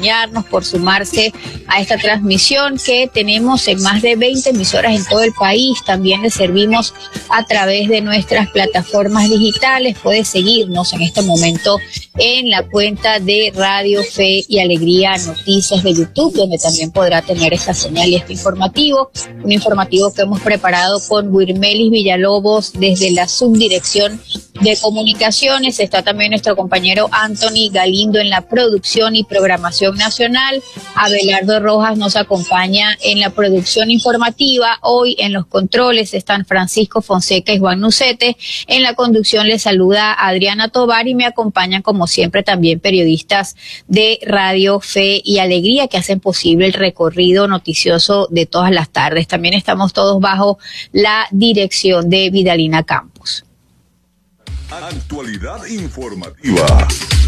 acompañarnos, por sumarse a esta transmisión que tenemos en más de 20 emisoras en todo el país. También les servimos a través de nuestras plataformas digitales. Puede seguirnos en este momento en la cuenta de Radio Fe y Alegría Noticias de YouTube, donde también podrá tener esta señal y este informativo, un informativo que hemos preparado con Wirmelis Villalobos desde la Subdirección de Comunicaciones. Está también nuestro compañero Anthony Galindo en la producción y programación nacional. Abelardo Rojas nos acompaña en la producción informativa. Hoy en los controles están Francisco Fonseca y Juan Nucete. En la conducción les saluda Adriana Tovar y me acompañan como siempre también periodistas de Radio Fe y Alegría que hacen posible el recorrido noticioso de todas las tardes. También estamos todos bajo la dirección de Vidalina Campos. Actualidad informativa.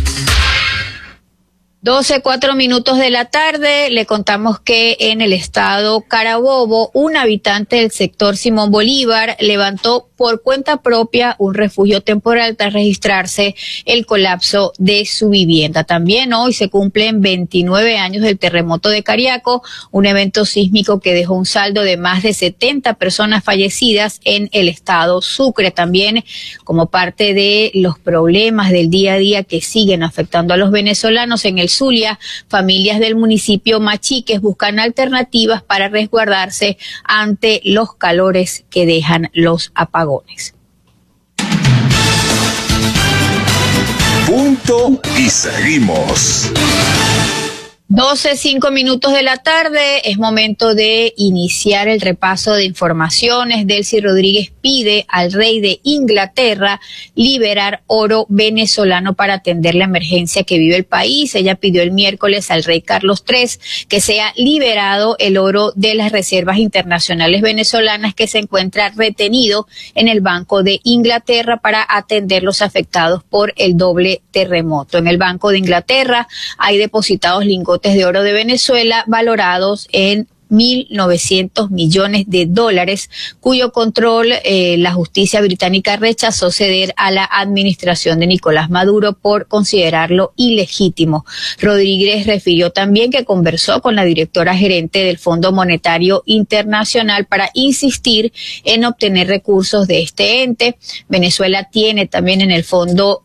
12:04 de la tarde, le contamos que en el estado Carabobo, un habitante del sector Simón Bolívar levantó por cuenta propia un refugio temporal tras registrarse el colapso de su vivienda. También hoy se cumplen 29 años del terremoto de Cariaco, un evento sísmico que dejó un saldo de más de 70 personas fallecidas en el estado Sucre. También como parte de los problemas del día a día que siguen afectando a los venezolanos en el Zulia, familias del municipio Machiques buscan alternativas para resguardarse ante los calores que dejan los apagones. Punto y seguimos. 12:05 de la tarde, es momento de iniciar el repaso de informaciones. Delcy Rodríguez pide al rey de Inglaterra liberar oro venezolano para atender la emergencia que vive el país. Ella pidió el miércoles al rey Carlos III que sea liberado el oro de las reservas internacionales venezolanas que se encuentra retenido en el Banco de Inglaterra para atender los afectados por el doble terremoto. En el Banco de Inglaterra hay depositados lingotes de oro de Venezuela valorados en 1.900 millones de dólares, cuyo control la justicia británica rechazó ceder a la administración de Nicolás Maduro por considerarlo ilegítimo. Rodríguez refirió también que conversó con la directora gerente del Fondo Monetario Internacional para insistir en obtener recursos de este ente. Venezuela tiene también en el fondo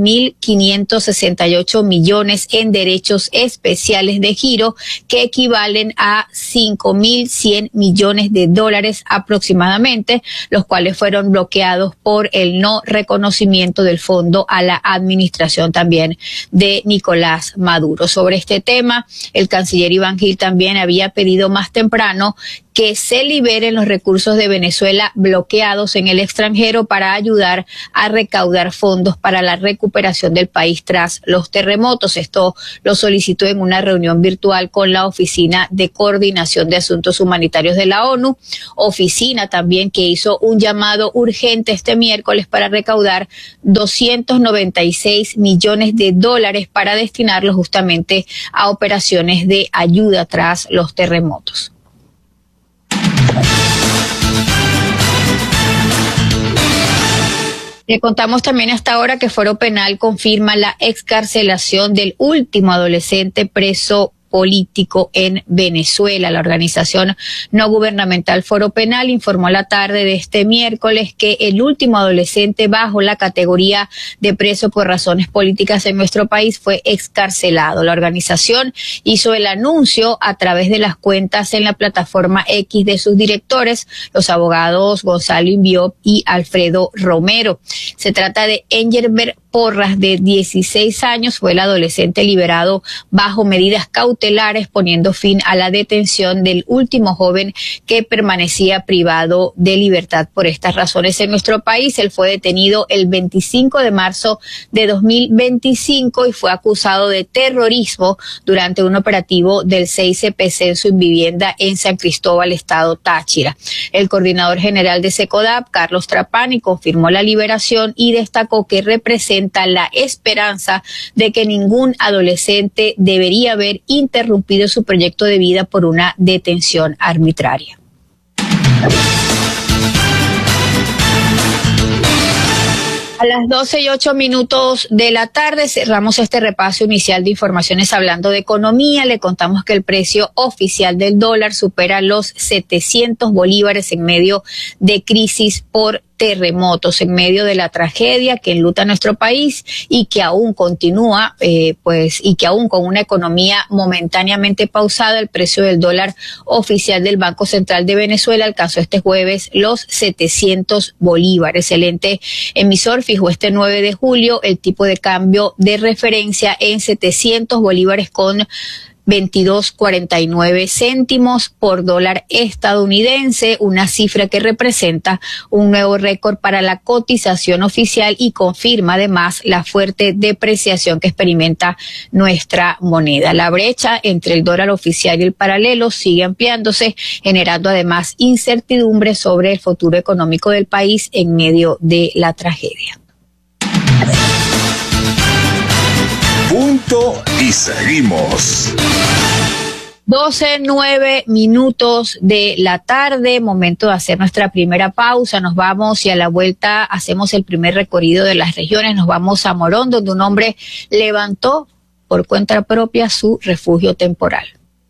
3.568 millones en derechos especiales de giro que equivalen a 5.100 millones de dólares aproximadamente, los cuales fueron bloqueados por el no reconocimiento del fondo a la administración también de Nicolás Maduro. Sobre este tema, el canciller Iván Gil también había pedido más temprano que se liberen los recursos de Venezuela bloqueados en el extranjero para ayudar a recaudar fondos para la recuperación del país tras los terremotos. Esto lo solicitó en una reunión virtual con la Oficina de Coordinación de Asuntos Humanitarios de la ONU, oficina también que hizo un llamado urgente este miércoles para recaudar 296 millones de dólares para destinarlos justamente a operaciones de ayuda tras los terremotos. Le contamos también hasta ahora que Foro Penal confirma la excarcelación del último adolescente preso político en Venezuela. La organización no gubernamental Foro Penal informó la tarde de este miércoles que el último adolescente bajo la categoría de preso por razones políticas en nuestro país fue excarcelado. La organización hizo el anuncio a través de las cuentas en la plataforma X de sus directores, los abogados Gonzalo Inbiop y Alfredo Romero. Se trata de Engelbert Porras, de 16 años, fue el adolescente liberado bajo medidas cautelares, poniendo fin a la detención del último joven que permanecía privado de libertad por estas razones en nuestro país. Él fue detenido el 25 de marzo de 2025 y fue acusado de terrorismo durante un operativo del CICPC en su vivienda en San Cristóbal, estado Táchira. El coordinador general de SECODAP, Carlos Trapani, confirmó la liberación y destacó que representa la esperanza de que ningún adolescente debería haber interrumpido su proyecto de vida por una detención arbitraria. A las 12:08 de la tarde cerramos este repaso inicial de informaciones hablando de economía. Le contamos que el precio oficial del dólar supera los 700 bolívares en medio de crisis por terremotos, en medio de la tragedia que enluta nuestro país y que aún continúa, y que aún con una economía momentáneamente pausada, el precio del dólar oficial del Banco Central de Venezuela alcanzó este jueves los 700 bolívares. El ente emisor fijó este 9 de julio el tipo de cambio de referencia en 700 bolívares con 22.49 céntimos por dólar estadounidense, una cifra que representa un nuevo récord para la cotización oficial y confirma además la fuerte depreciación que experimenta nuestra moneda. La brecha entre el dólar oficial y el paralelo sigue ampliándose, generando además incertidumbre sobre el futuro económico del país en medio de la tragedia. Punto y seguimos. 12:09 de la tarde, momento de hacer nuestra primera pausa. Nos vamos y a la vuelta hacemos el primer recorrido de las regiones. Nos vamos a Morón, donde un hombre levantó por cuenta propia su refugio temporal.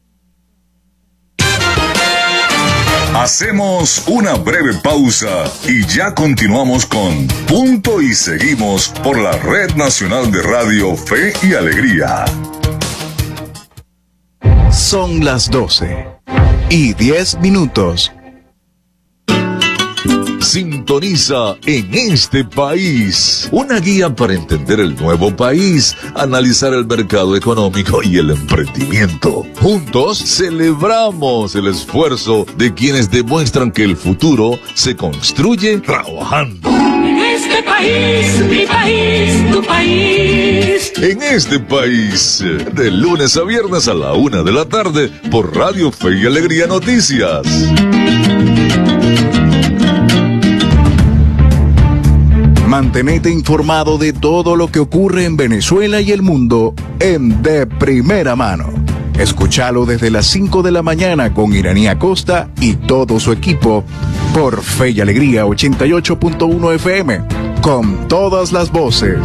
Hacemos una breve pausa y ya continuamos con Punto y Seguimos por la Red Nacional de Radio Fe y Alegría. Son las 12:10. Sintoniza En Este País, una guía para entender el nuevo país, analizar el mercado económico y el emprendimiento. Juntos celebramos el esfuerzo de quienes demuestran que el futuro se construye trabajando. En este país, mi país, tu país. En Este País, de lunes a viernes a la 1 de la tarde por Radio Fe y Alegría Noticias. Mantenete informado de todo lo que ocurre en Venezuela y el mundo en De Primera Mano. Escúchalo desde las 5 de la mañana con Iraní Acosta y todo su equipo por Fe y Alegría 88.1 FM, con todas las voces.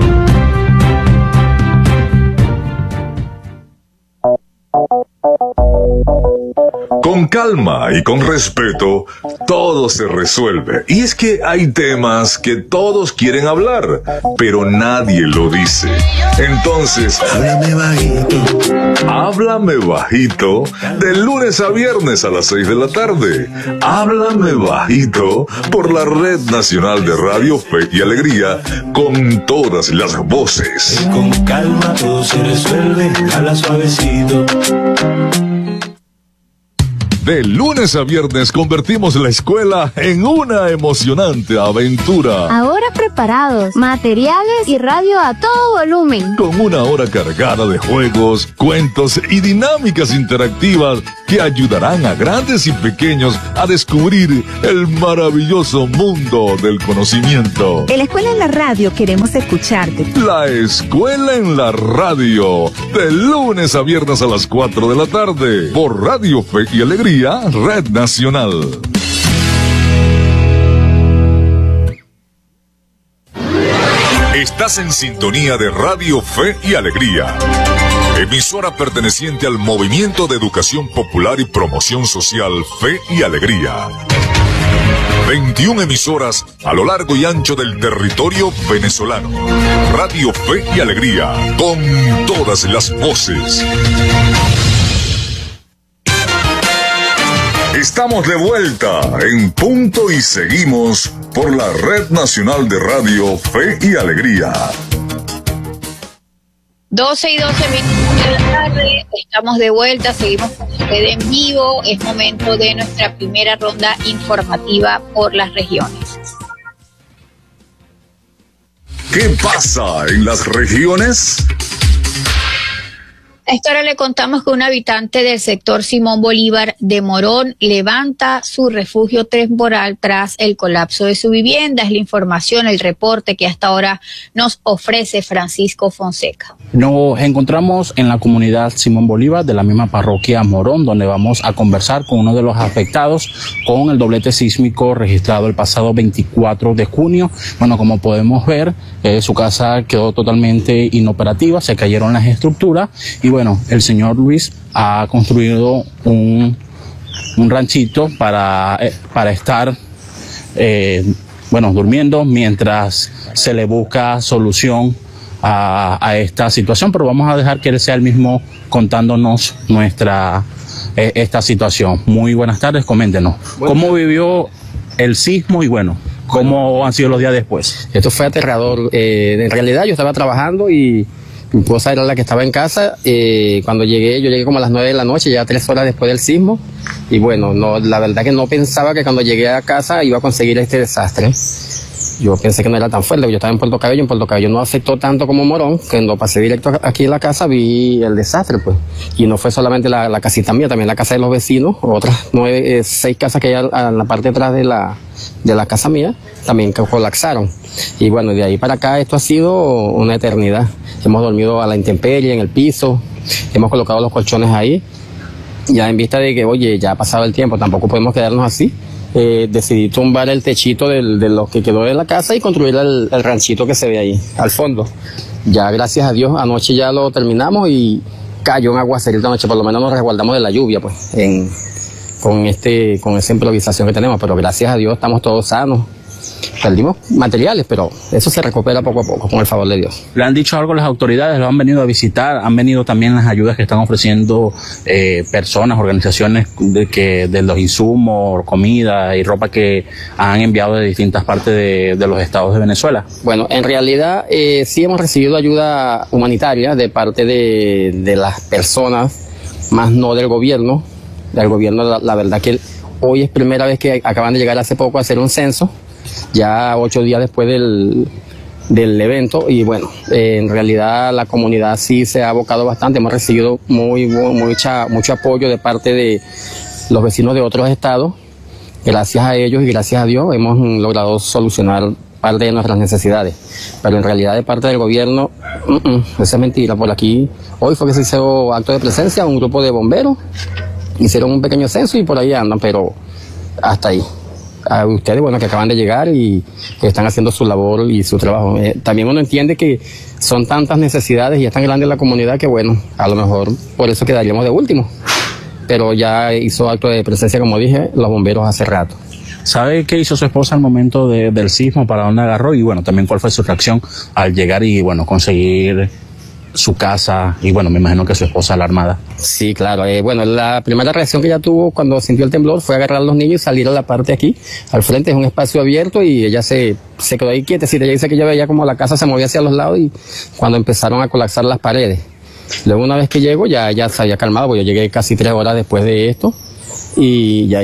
Con calma y con respeto, todo se resuelve. Y es que hay temas que todos quieren hablar, pero nadie lo dice. Entonces, háblame bajito, de lunes a viernes a las 6 de la tarde. Háblame bajito por la Red Nacional de Radio Fe y Alegría, con todas las voces. Con calma todo se resuelve, habla suavecito. De lunes a viernes convertimos la escuela en una emocionante aventura. Ahora preparados, materiales y radio a todo volumen. Con una hora cargada de juegos, cuentos y dinámicas interactivas que ayudarán a grandes y pequeños a descubrir el maravilloso mundo del conocimiento. En la escuela en la radio queremos escucharte. La escuela en la radio, de lunes a viernes a las 4 de la tarde, por Radio Fe y Alegría, Red Nacional. Estás en sintonía de Radio Fe y Alegría, emisora perteneciente al Movimiento de Educación Popular y Promoción Social Fe y Alegría. 21 emisoras a lo largo y ancho del territorio venezolano. Radio Fe y Alegría, con todas las voces. Estamos de vuelta en Punto y Seguimos por la Red Nacional de Radio Fe y Alegría. 12:12 de la tarde, estamos de vuelta, seguimos con usted en vivo. Es momento de nuestra primera ronda informativa por las regiones. ¿Qué pasa en las regiones? A esta hora le contamos que un habitante del sector Simón Bolívar de Morón levanta su refugio temporal tras el colapso de su vivienda. Es la información, el reporte que hasta ahora nos ofrece Francisco Fonseca. Nos encontramos en la comunidad Simón Bolívar de la misma parroquia Morón, donde vamos a conversar con uno de los afectados con el doblete sísmico registrado el pasado 24 de junio. Bueno, como podemos ver, su casa quedó totalmente inoperativa, se cayeron las estructuras y bueno, el señor Luis ha construido un ranchito para estar durmiendo mientras se le busca solución a esta situación, pero vamos a dejar que él sea el mismo contándonos esta situación. Muy buenas tardes, coméntenos. ¿Cómo vivió el sismo y cómo han sido los días después? Esto fue aterrador. En realidad yo estaba trabajando y mi esposa era la que estaba en casa. Cuando yo llegué como a las 9 de la noche, ya 3 horas después del sismo. Y la verdad que no pensaba que cuando llegué a casa iba a conseguir este desastre. Yo pensé que no era tan fuerte, yo estaba en Puerto Cabello. En Puerto Cabello no afectó tanto como Morón, que cuando pasé directo aquí en la casa vi el desastre, pues. Y no fue solamente la casita mía, también la casa de los vecinos, otras 6 casas que hay en la parte de atrás de la casa mía, también colapsaron. Y de ahí para acá esto ha sido una eternidad. Hemos dormido a la intemperie, en el piso, hemos colocado los colchones ahí, ya en vista de que, ya ha pasado el tiempo, tampoco podemos quedarnos así. Decidí tumbar el techito de lo que quedó de la casa y construir el ranchito que se ve ahí, al fondo. Ya gracias a Dios, anoche ya lo terminamos y cayó un aguacerito anoche, por lo menos nos resguardamos de la lluvia, pues, con esa improvisación que tenemos, pero gracias a Dios estamos todos sanos. Perdimos materiales, pero eso se recupera poco a poco, con el favor de Dios. ¿Le han dicho algo las autoridades? ¿Lo han venido a visitar? ¿Han venido también las ayudas que están ofreciendo personas, organizaciones de los insumos, comida y ropa que han enviado de distintas partes de los estados de Venezuela? Bueno, en realidad sí hemos recibido ayuda humanitaria de parte de las personas, más no del gobierno. Del gobierno, la verdad que hoy es primera vez que acaban de llegar hace poco a hacer un censo, ya 8 días después del evento, y en realidad la comunidad sí se ha abocado bastante. Hemos recibido mucho apoyo de parte de los vecinos de otros estados. Gracias a ellos y gracias a Dios hemos logrado solucionar parte de nuestras necesidades, pero en realidad de parte del gobierno, esa es mentira. Por aquí hoy fue que se hizo acto de presencia, un grupo de bomberos hicieron un pequeño censo y por ahí andan, pero hasta ahí. A ustedes, que acaban de llegar y que están haciendo su labor y su trabajo. También uno entiende que son tantas necesidades y es tan grande la comunidad que a lo mejor por eso quedaríamos de último. Pero ya hizo acto de presencia, como dije, los bomberos hace rato. ¿Sabe qué hizo su esposa al momento del sismo? ¿Para dónde agarró? Y también cuál fue su reacción al llegar y conseguir su casa, y me imagino que su esposa alarmada. Sí, claro. La primera reacción que ella tuvo cuando sintió el temblor fue agarrar a los niños y salir a la parte aquí, al frente, es un espacio abierto, y ella se quedó ahí quieta. Ella dice que ella veía como la casa se movía hacia los lados y cuando empezaron a colapsar las paredes. Luego, una vez que llego, ya se había calmado, porque yo llegué casi 3 horas después de esto, y ya